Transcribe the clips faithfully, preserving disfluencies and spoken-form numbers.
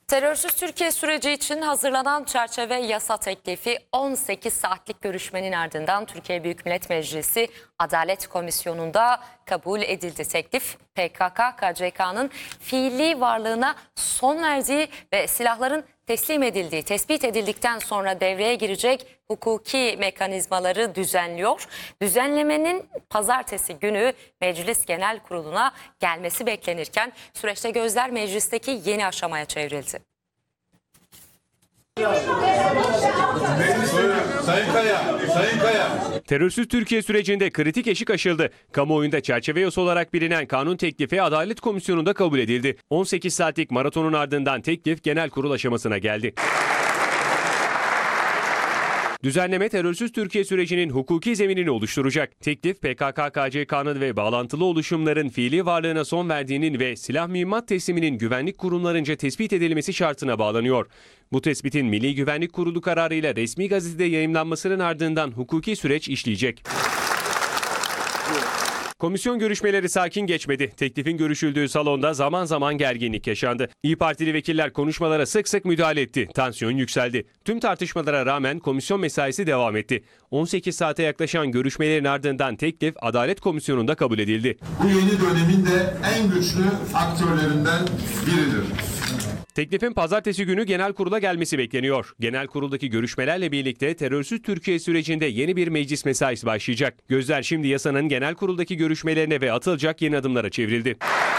Terörsüz Türkiye süreci için hazırlanan çerçeve yasa teklifi on sekiz saatlik görüşmenin ardından Türkiye Büyük Millet Meclisi Adalet Komisyonu'nda kabul edildi. Teklif P K K K C K'nın fiili varlığına son verdiği ve silahların teslim edildiği tespit edildikten sonra devreye girecek hukuki mekanizmaları düzenliyor. Düzenlemenin pazartesi günü Meclis Genel Kurulu'na gelmesi beklenirken süreçte gözler meclisteki yeni aşamaya çevrildi. Sayın Kaya, Sayın Kaya. Terörsüz Türkiye sürecinde kritik eşik aşıldı. Kamuoyunda çerçeve yasa olarak bilinen kanun teklifi Adalet Komisyonu'nda kabul edildi. on sekiz saatlik maratonun ardından teklif genel kurul aşamasına geldi. Düzenleme terörsüz Türkiye sürecinin hukuki zeminini oluşturacak. Teklif P K K K C K'nın ve bağlantılı oluşumların fiili varlığına son verdiğinin ve silah mühimmat tesliminin güvenlik kurumlarınca tespit edilmesi şartına bağlanıyor. Bu tespitin Milli Güvenlik Kurulu kararıyla resmi gazetede yayımlanmasının ardından hukuki süreç işleyecek. Komisyon görüşmeleri sakin geçmedi. Teklifin görüşüldüğü salonda zaman zaman gerginlik yaşandı. İYİ Partili vekiller konuşmalara sık sık müdahale etti. Tansiyon yükseldi. Tüm tartışmalara rağmen komisyon mesaisi devam etti. on sekiz saate yaklaşan görüşmelerin ardından teklif Adalet Komisyonu'nda kabul edildi. Bu yeni dönemin de en güçlü aktörlerinden biridir. Teklifin pazartesi günü genel kurula gelmesi bekleniyor. Genel kuruldaki görüşmelerle birlikte terörsüz Türkiye sürecinde yeni bir meclis mesaisi başlayacak. Gözler şimdi yasanın genel kuruldaki görüşmelerine ve atılacak yeni adımlara çevrildi.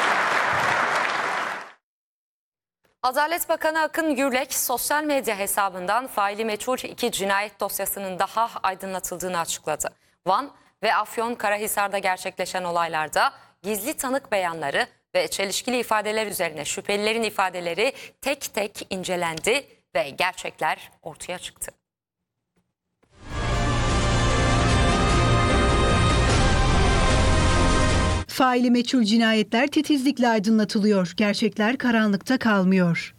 Adalet Bakanı Akın Gürlek sosyal medya hesabından faili meçhul iki cinayet dosyasının daha aydınlatıldığını açıkladı. Van ve Afyonkarahisar'da gerçekleşen olaylarda gizli tanık beyanları ve çelişkili ifadeler üzerine şüphelilerin ifadeleri tek tek incelendi ve gerçekler ortaya çıktı. Faili meçhul cinayetler titizlikle aydınlatılıyor. Gerçekler karanlıkta kalmıyor.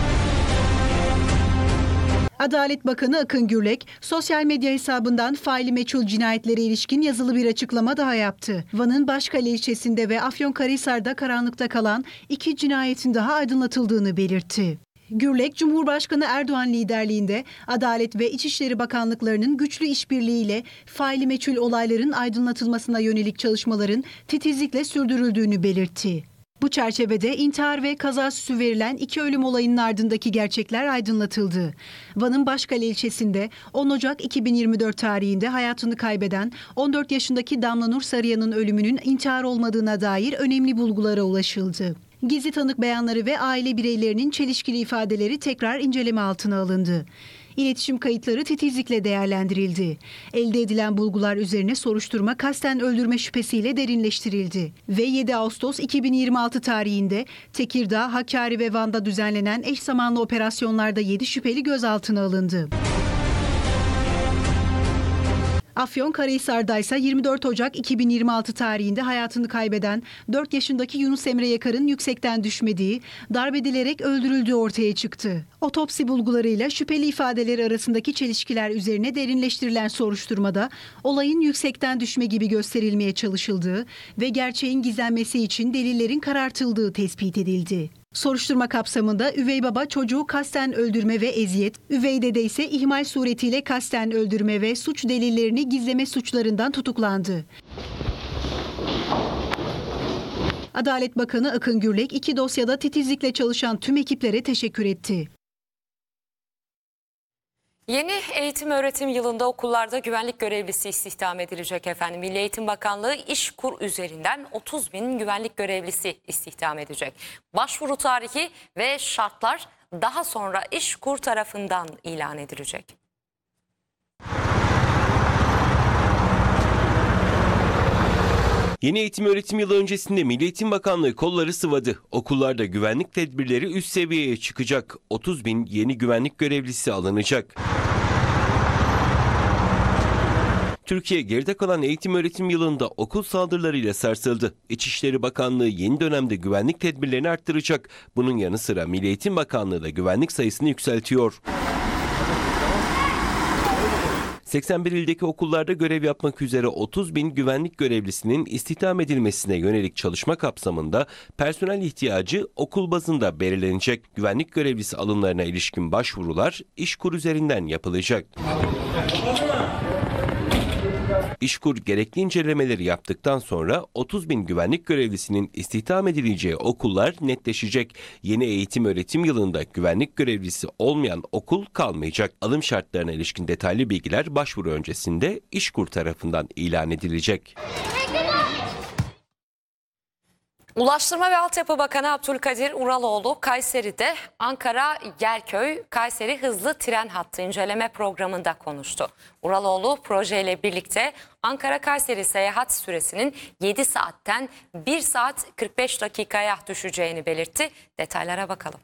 Adalet Bakanı Akın Gürlek, sosyal medya hesabından faili meçhul cinayetlere ilişkin yazılı bir açıklama daha yaptı. Van'ın Başkale ilçesinde ve Afyonkarahisar'da karanlıkta kalan iki cinayetin daha aydınlatıldığını belirtti. Gürlek, Cumhurbaşkanı Erdoğan liderliğinde Adalet ve İçişleri Bakanlıklarının güçlü işbirliğiyle faili meçhul olayların aydınlatılmasına yönelik çalışmaların titizlikle sürdürüldüğünü belirtti. Bu çerçevede intihar ve kaza süsü verilen iki ölüm olayının ardındaki gerçekler aydınlatıldı. Van'ın Başkale ilçesinde on Ocak iki bin yirmi dört tarihinde hayatını kaybeden on dört yaşındaki Damla Nur Sarıyan'ın ölümünün intihar olmadığına dair önemli bulgulara ulaşıldı. Gizli tanık beyanları ve aile bireylerinin çelişkili ifadeleri tekrar inceleme altına alındı. İletişim kayıtları titizlikle değerlendirildi. Elde edilen bulgular üzerine soruşturma kasten öldürme şüphesiyle derinleştirildi. Ve yedi Ağustos iki bin yirmi altı tarihinde Tekirdağ, Hakkari ve Van'da düzenlenen eş zamanlı operasyonlarda yedi şüpheli gözaltına alındı. Afyonkarahisar'da ise yirmi dört Ocak iki bin yirmi altı tarihinde hayatını kaybeden dört yaşındaki Yunus Emre Yakar'ın yüksekten düşmediği, darp edilerek öldürüldüğü ortaya çıktı. Otopsi bulgularıyla şüpheli ifadeler arasındaki çelişkiler üzerine derinleştirilen soruşturmada olayın yüksekten düşme gibi gösterilmeye çalışıldığı ve gerçeğin gizlenmesi için delillerin karartıldığı tespit edildi. Soruşturma kapsamında üvey baba çocuğu kasten öldürme ve eziyet, üvey dede ise ihmal suretiyle kasten öldürme ve suç delillerini gizleme suçlarından tutuklandı. Adalet Bakanı Akın Gürlek iki dosyada titizlikle çalışan tüm ekiplere teşekkür etti. Yeni eğitim öğretim yılında okullarda güvenlik görevlisi istihdam edilecek efendim. Milli Eğitim Bakanlığı İşkur üzerinden otuz bin güvenlik görevlisi istihdam edecek. Başvuru tarihi ve şartlar daha sonra İşkur tarafından ilan edilecek. Yeni eğitim öğretim yılı öncesinde Milli Eğitim Bakanlığı kolları sıvadı. Okullarda güvenlik tedbirleri üst seviyeye çıkacak. otuz bin yeni güvenlik görevlisi alınacak. Türkiye geride kalan eğitim öğretim yılında okul saldırılarıyla sarsıldı. İçişleri Bakanlığı yeni dönemde güvenlik tedbirlerini arttıracak. Bunun yanı sıra Milli Eğitim Bakanlığı da güvenlik sayısını yükseltiyor. seksen bir ildeki okullarda görev yapmak üzere otuz bin güvenlik görevlisinin istihdam edilmesine yönelik çalışma kapsamında personel ihtiyacı okul bazında belirlenecek. Güvenlik görevlisi alımlarına ilişkin başvurular İşkur üzerinden yapılacak. İşkur gerekli incelemeleri yaptıktan sonra otuz bin güvenlik görevlisinin istihdam edileceği okullar netleşecek. Yeni eğitim öğretim yılında güvenlik görevlisi olmayan okul kalmayacak. Alım şartlarına ilişkin detaylı bilgiler başvuru öncesinde İşkur tarafından ilan edilecek. Ulaştırma ve Altyapı Bakanı Abdülkadir Uraloğlu, Kayseri'de Ankara Yerköy Kayseri hızlı tren hattı inceleme programında konuştu. Uraloğlu projeyle birlikte Ankara Kayseri seyahat süresinin yedi saatten bir saat kırk beş dakikaya düşeceğini belirtti. Detaylara bakalım.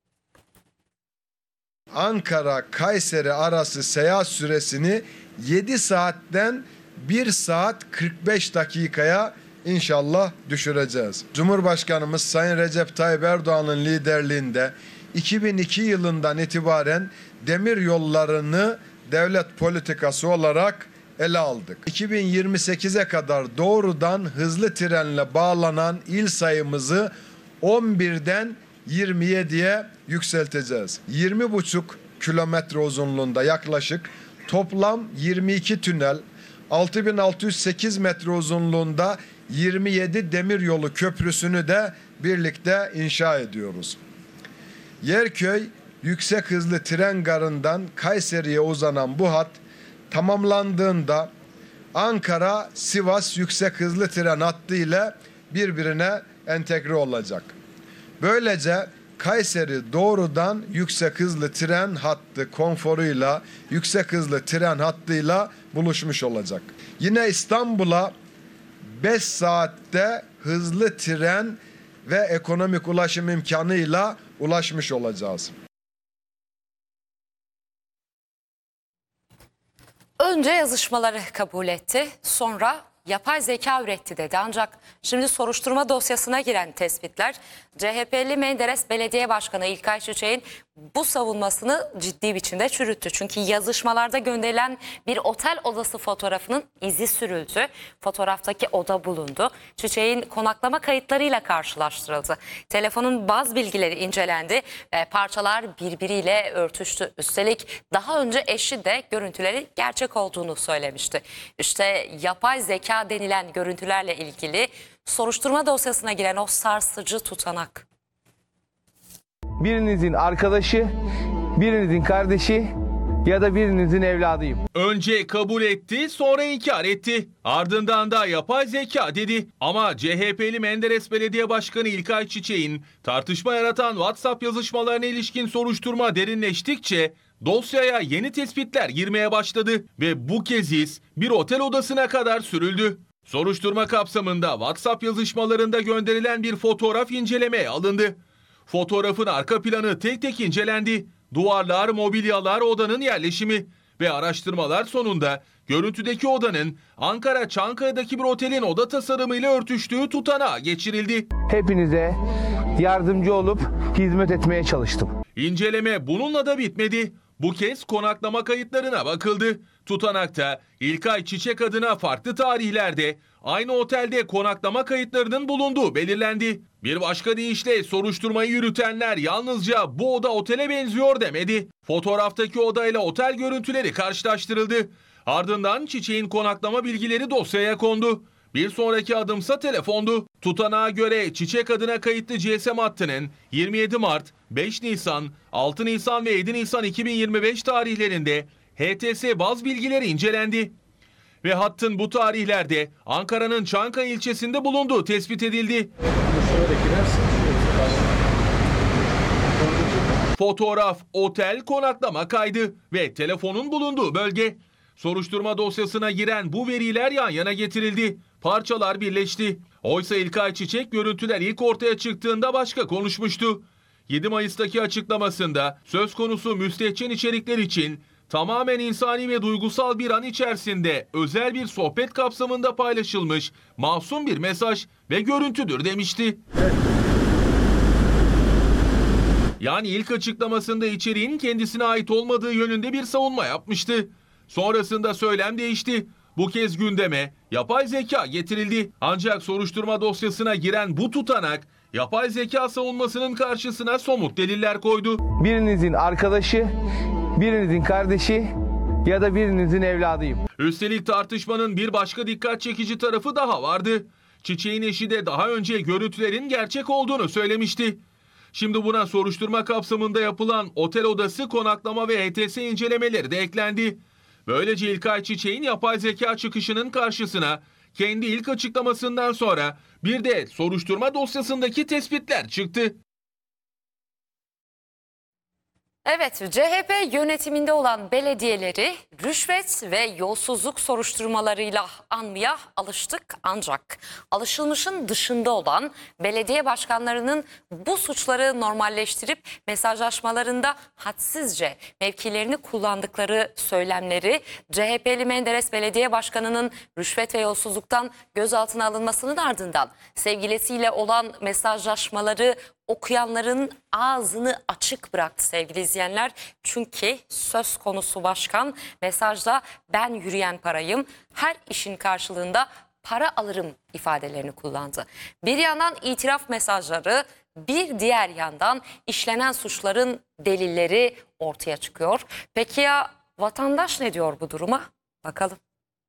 Ankara Kayseri arası seyahat süresini yedi saatten bir saat kırk beş dakikaya İnşallah düşüreceğiz. Cumhurbaşkanımız Sayın Recep Tayyip Erdoğan'ın liderliğinde iki bin iki yılından itibaren demir yollarını devlet politikası olarak ele aldık. iki bin yirmi sekize kadar doğrudan hızlı trenle bağlanan il sayımızı on birden yirmi yediye yükselteceğiz. yirmi buçuk kilometre uzunluğunda yaklaşık toplam yirmi iki tünel, altı bin altı yüz sekiz metre uzunluğunda yirmi yedi demiryolu köprüsünü de birlikte inşa ediyoruz. Yerköy yüksek hızlı tren garından Kayseri'ye uzanan bu hat tamamlandığında Ankara Sivas yüksek hızlı tren hattı ile birbirine entegre olacak. Böylece Kayseri doğrudan yüksek hızlı tren hattı konforuyla, yüksek hızlı tren hattıyla buluşmuş olacak. Yine İstanbul'a beş saatte hızlı tren ve ekonomik ulaşım imkanıyla ulaşmış olacağız. Önce yazışmaları kabul etti, sonra yapay zeka üretti dedi. Ancak şimdi soruşturma dosyasına giren tespitler C H P'li Menderes Belediye Başkanı İlkay Çiçek'in bu savunmasını ciddi biçimde çürüttü. Çünkü yazışmalarda gönderilen bir otel odası fotoğrafının izi sürüldü. Fotoğraftaki oda bulundu. Çiçek'in konaklama kayıtlarıyla karşılaştırıldı. Telefonun baz bilgileri incelendi ve parçalar birbiriyle örtüştü. Üstelik daha önce eşi de görüntülerin gerçek olduğunu söylemişti. İşte yapay zeka denilen görüntülerle ilgili soruşturma dosyasına giren o sarsıcı tutanak. Birinizin arkadaşı, birinizin kardeşi ya da birinizin evladıyım. Önce kabul etti, sonra inkar etti. Ardından da yapay zeka dedi. Ama C H P'li Menderes Belediye Başkanı İlkay Çiçek'in tartışma yaratan WhatsApp yazışmalarına ilişkin soruşturma derinleştikçe dosyaya yeni tespitler girmeye başladı ve bu kez iz bir otel odasına kadar sürüldü. Soruşturma kapsamında WhatsApp yazışmalarında gönderilen bir fotoğraf incelemeye alındı. Fotoğrafın arka planı tek tek incelendi. Duvarlar, mobilyalar, odanın yerleşimi ve araştırmalar sonunda görüntüdeki odanın Ankara Çankaya'daki bir otelin oda tasarımıyla örtüştüğü tutanağa geçirildi. Hepinize yardımcı olup hizmet etmeye çalıştım. İnceleme bununla da bitmedi. Bu kez konaklama kayıtlarına bakıldı. Tutanakta İlkay Çiçek adına farklı tarihlerde aynı otelde konaklama kayıtlarının bulunduğu belirlendi. Bir başka deyişle soruşturmayı yürütenler yalnızca bu oda otele benziyor demedi. Fotoğraftaki odayla otel görüntüleri karşılaştırıldı. Ardından Çiçek'in konaklama bilgileri dosyaya kondu. Bir sonraki adımsa telefondu. Tutanağa göre Çiçek adına kayıtlı G S M hattının yirmi yedi Mart, beş Nisan, altı Nisan ve yedi Nisan iki bin yirmi beş tarihlerinde H T S baz bilgileri incelendi. Ve hattın bu tarihlerde Ankara'nın Çankaya ilçesinde bulunduğu tespit edildi. Fotoğraf, otel, konaklama kaydı ve telefonun bulunduğu bölge. Soruşturma dosyasına giren bu veriler yan yana getirildi. Parçalar birleşti. Oysa İlkay Çiçek görüntüler ilk ortaya çıktığında başka konuşmuştu. yedi Mayıs'taki açıklamasında söz konusu müstehcen içerikler için tamamen insani ve duygusal bir an içerisinde özel bir sohbet kapsamında paylaşılmış masum bir mesaj ve görüntüdür demişti. Yani ilk açıklamasında içeriğin kendisine ait olmadığı yönünde bir savunma yapmıştı. Sonrasında söylem değişti. Bu kez gündeme yapay zeka getirildi. Ancak soruşturma dosyasına giren bu tutanak yapay zeka savunmasının karşısına somut deliller koydu. Birinizin arkadaşı, birinizin kardeşi ya da birinizin evladıyım. Üstelik tartışmanın bir başka dikkat çekici tarafı daha vardı. Çiçek'in eşi de daha önce görüntülerin gerçek olduğunu söylemişti. Şimdi buna soruşturma kapsamında yapılan otel odası konaklama ve E T S incelemeleri de eklendi. Böylece İlkay Çiçek'in yapay zeka çıkışının karşısına kendi ilk açıklamasından sonra bir de soruşturma dosyasındaki tespitler çıktı. Evet, C H P yönetiminde olan belediyeleri rüşvet ve yolsuzluk soruşturmalarıyla anmaya alıştık, ancak alışılmışın dışında olan belediye başkanlarının bu suçları normalleştirip mesajlaşmalarında hadsizce mevkilerini kullandıkları söylemleri, C H P'li Menderes Belediye Başkanı'nın rüşvet ve yolsuzluktan gözaltına alınmasının ardından sevgilisiyle olan mesajlaşmaları okuyanların ağzını açık bıraktı sevgili izleyenler. Çünkü söz konusu başkan mesajda ben yürüyen parayım, her işin karşılığında para alırım ifadelerini kullandı. Bir yandan itiraf mesajları, bir diğer yandan işlenen suçların delilleri ortaya çıkıyor. Peki ya vatandaş ne diyor bu duruma? Bakalım.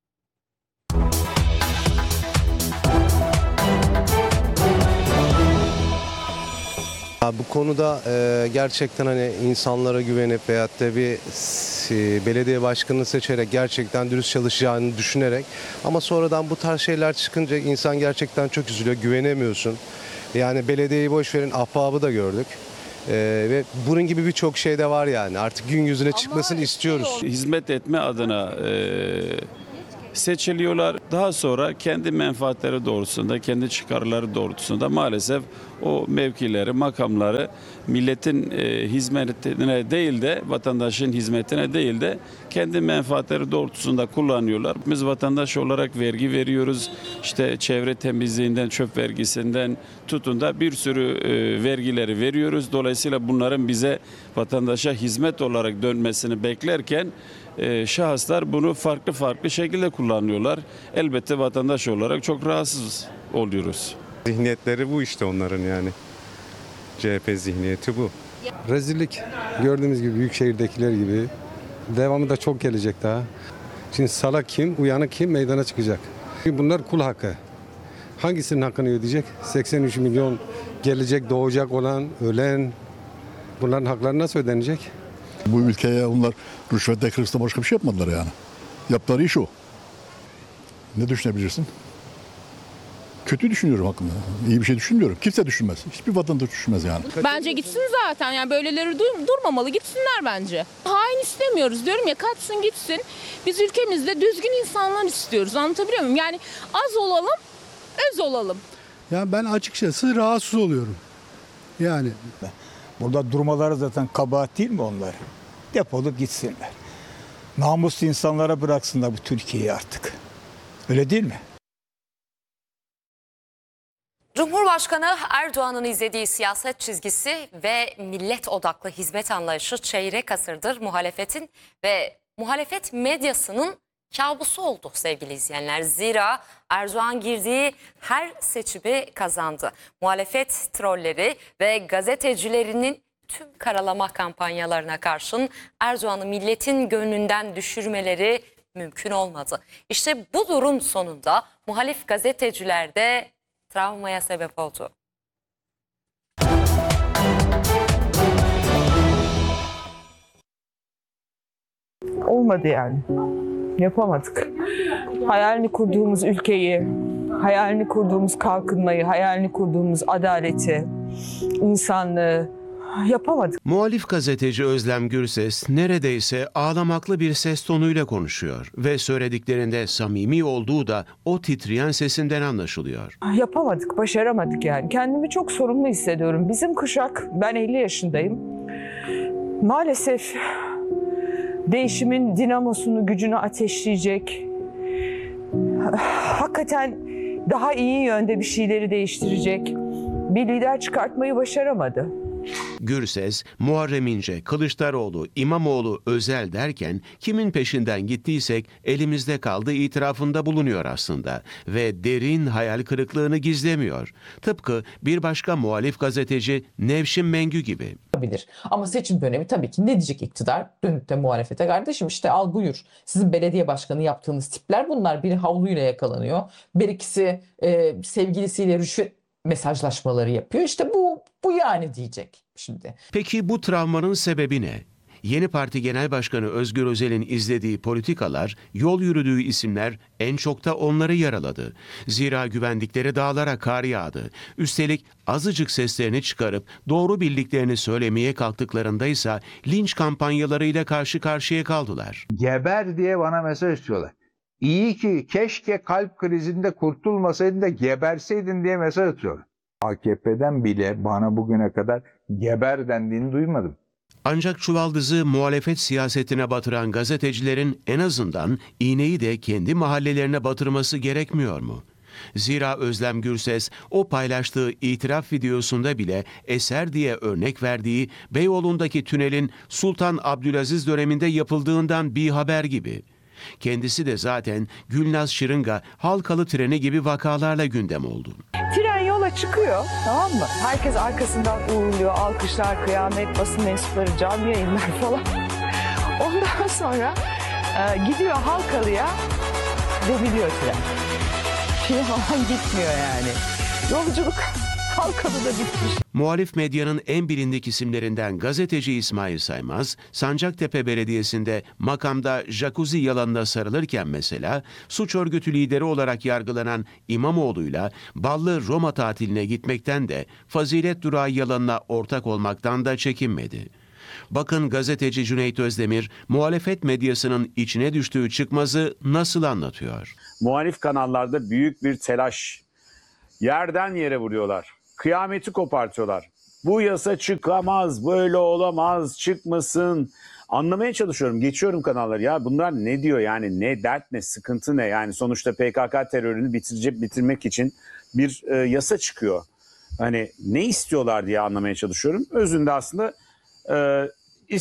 Bu konuda e, gerçekten hani insanlara güvenip veyahut da bir e, belediye başkanını seçerek gerçekten dürüst çalışacağını düşünerek, ama sonradan bu tarz şeyler çıkınca insan gerçekten çok üzülüyor, güvenemiyorsun. Yani belediyeyi boş verin, ahbabı da gördük. E, ve bunun gibi birçok şey de var yani. Artık gün yüzüne çıkmasını istiyoruz. Hizmet etme adına e, seçiliyorlar. Daha sonra kendi menfaatleri doğrultusunda, kendi çıkarları doğrultusunda maalesef o mevkileri, makamları milletin e, hizmetine değil de vatandaşın hizmetine değil de kendi menfaatleri doğrultusunda kullanıyorlar. Biz vatandaş olarak vergi veriyoruz. İşte çevre temizliğinden, çöp vergisinden tutun da bir sürü e, vergileri veriyoruz. Dolayısıyla bunların bize vatandaşa hizmet olarak dönmesini beklerken e, şahıslar bunu farklı farklı şekilde kullanıyorlar. Elbette vatandaş olarak çok rahatsız oluyoruz. Zihniyetleri bu işte onların yani. C H P zihniyeti bu. Rezillik. Gördüğümüz gibi büyükşehirdekiler gibi. Devamı da çok gelecek daha. Şimdi salak kim, uyanık kim meydana çıkacak. Bunlar kul hakkı. Hangisinin hakkını ödeyecek? seksen üç milyon gelecek, doğacak olan, ölen. Bunların hakları nasıl ödenecek? Bu ülkeye onlar rüşvetle kırıkla başka bir şey yapmadılar yani. Yaptıkları iş o. Ne düşünebilirsin? Kötü düşünüyorum hakkında. İyi bir şey düşünmüyorum. Kimse düşünmez. Hiçbir vatandaş düşünmez yani. Bence gitsin zaten. Yani böyleleri dur- durmamalı. Gitsinler bence. Hain istemiyoruz diyorum ya, kaçsın gitsin. Biz ülkemizde düzgün insanlar istiyoruz. Anlatabiliyor muyum? Yani az olalım, öz olalım. Yani ben açıkçası rahatsız oluyorum. Yani burada durmaları zaten kabahat değil mi onlar? Depolup gitsinler. Namuslu insanlara bıraksınlar bu Türkiye'yi artık. Öyle değil mi? Cumhurbaşkanı Erdoğan'ın izlediği siyaset çizgisi ve millet odaklı hizmet anlayışı çeyrek asırdır muhalefetin ve muhalefet medyasının kabusu oldu sevgili izleyenler. Zira Erdoğan girdiği her seçimi kazandı. Muhalefet trolleri ve gazetecilerinin tüm karalama kampanyalarına karşın Erdoğan'ı milletin gönlünden düşürmeleri mümkün olmadı. İşte bu durum sonunda muhalif gazeteciler de travmaya sebep oldu. Olmadı yani. Yapamadık. Hayalini kurduğumuz ülkeyi, hayalini kurduğumuz kalkınmayı, hayalini kurduğumuz adaleti, insanlığı yapamadık. Muhalif gazeteci Özlem Gürses neredeyse ağlamaklı bir ses tonuyla konuşuyor ve söylediklerinde samimi olduğu da o titreyen sesinden anlaşılıyor. Yapamadık, başaramadık yani. Kendimi çok sorumlu hissediyorum. Bizim kuşak, ben elli yaşındayım. Maalesef değişimin dinamosunu, gücünü ateşleyecek, hakikaten daha iyi yönde bir şeyleri değiştirecek bir lider çıkartmayı başaramadı. Gürses, Muharrem İnce, Kılıçdaroğlu, İmamoğlu, Özel derken kimin peşinden gittiysek elimizde kaldı itirafında bulunuyor aslında ve derin hayal kırıklığını gizlemiyor. Tıpkı bir başka muhalif gazeteci Nevşin Mengü gibi. Bilir. Ama seçim dönemi tabii ki ne diyecek iktidar? Dönüp de muhalefete kardeşim işte al buyur. Sizin belediye başkanı yaptığınız tipler bunlar. Biri havluyla yakalanıyor. Bir ikisi e, sevgilisiyle rüşvet mesajlaşmaları yapıyor. İşte bu bu yani diyecek şimdi. Peki bu travmanın sebebi ne? Yeni Parti Genel Başkanı Özgür Özel'in izlediği politikalar, yol yürüdüğü isimler en çok da onları yaraladı. Zira güvendikleri dağlara kar yağdı. Üstelik azıcık seslerini çıkarıp doğru bildiklerini söylemeye kalktıklarında ise linç kampanyalarıyla karşı karşıya kaldılar. Geber diye bana mesaj atıyorlar. İyi ki keşke kalp krizinde kurtulmasaydın da geberseydin diye mesaj atıyorlar. A K P'den bile bana bugüne kadar geber dendiğini duymadım. Ancak çuvaldızı muhalefet siyasetine batıran gazetecilerin en azından iğneyi de kendi mahallelerine batırması gerekmiyor mu? Zira Özlem Gürses o paylaştığı itiraf videosunda bile eser diye örnek verdiği Beyoğlu'ndaki tünelin Sultan Abdülaziz döneminde yapıldığından bir haber gibi. Kendisi de zaten Gülnaz Şırınga, Halkalı treni gibi vakalarla gündem oldu. Tren yola çıkıyor, tamam mı? Herkes arkasından uğurluyor, alkışlar, kıyamet, basın mensupları, canlı yayınlar falan. Ondan sonra e, gidiyor Halkalı'ya, deviliyor tren. Şey falan gitmiyor yani. Yolculuk Halkalı'da bitmiş. Muhalif medyanın en bilindik isimlerinden gazeteci İsmail Saymaz, Sancaktepe Belediyesi'nde makamda jacuzzi yalanına sarılırken mesela suç örgütü lideri olarak yargılanan İmamoğlu'yla Ballı Roma tatiline gitmekten de Fazilet Durağı yalanına ortak olmaktan da çekinmedi. Bakın gazeteci Cüneyt Özdemir, muhalefet medyasının içine düştüğü çıkmazı nasıl anlatıyor? Muhalif kanallarda büyük bir telaş. Yerden yere vuruyorlar. Kıyameti kopartıyorlar. Bu yasa çıkamaz, böyle olamaz, çıkmasın. Anlamaya çalışıyorum, geçiyorum kanalları. Ya bunlar ne diyor yani, ne dert ne, sıkıntı ne? Yani sonuçta P K K terörünü bitirecek, bitirmek için bir e, yasa çıkıyor. Hani ne istiyorlar diye anlamaya çalışıyorum. Özünde aslında e,